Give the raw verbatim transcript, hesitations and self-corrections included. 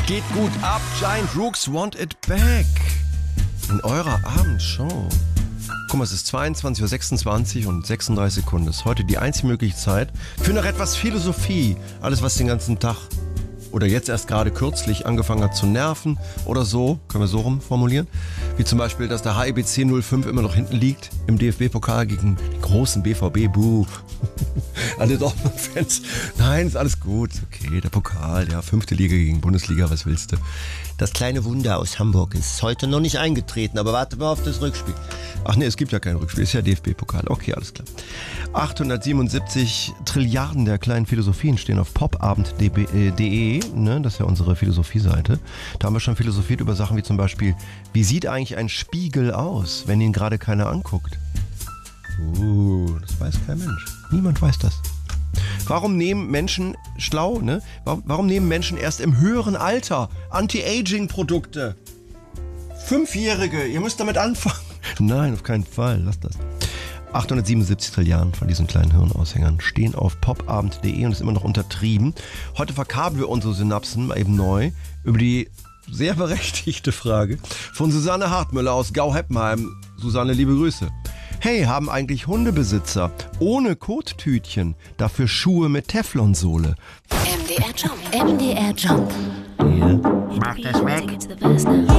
Geht gut ab, Giant Rooks Want It Back. In eurer Abendshow. Guck mal, es ist zweiundzwanzig Uhr sechsundzwanzig und sechsunddreißig Sekunden. Das ist heute die einzig mögliche Zeit für noch etwas Philosophie. Alles, was den ganzen Tag oder jetzt erst gerade kürzlich angefangen hat zu nerven oder so, können wir so rum formulieren. Wie zum Beispiel, dass der H I B C null fünf immer noch hinten liegt im D F B-Pokal gegen den großen B V B. Buh. Alle Dortmund-Fans. Nein, ist alles gut. Okay, der Pokal, ja, fünfte Liga gegen Bundesliga, was willst du? Das kleine Wunder aus Hamburg ist heute noch nicht eingetreten, aber warte mal auf das Rückspiel. Ach nee, es gibt ja kein Rückspiel, ist ja D F B-Pokal. Okay, alles klar. achthundertsiebenundsiebzig Trilliarden der kleinen Philosophien stehen auf popabend punkt de, ne? Das ist ja unsere Philosophie-Seite. Da haben wir schon philosophiert über Sachen wie zum Beispiel, wie sieht eigentlich ein Spiegel aus, wenn ihn gerade keiner anguckt? Uh, das weiß kein Mensch. Niemand weiß das. Warum nehmen Menschen, schlau, ne? Warum, warum nehmen Menschen erst im höheren Alter Anti-Aging-Produkte? Fünfjährige, ihr müsst damit anfangen. Nein, auf keinen Fall, lasst das. achthundertsiebenundsiebzig Trilliarden von diesen kleinen Hirnaushängern stehen auf popabend punkt de und ist immer noch untertrieben. Heute verkabeln wir unsere Synapsen eben neu über die sehr berechtigte Frage von Susanne Hartmüller aus Gau-Heppenheim. Susanne, liebe Grüße. Hey, haben eigentlich Hundebesitzer ohne Kottütchen dafür Schuhe mit Teflonsohle? M D R Jump. M D R Jump. Ja. Mach das weg.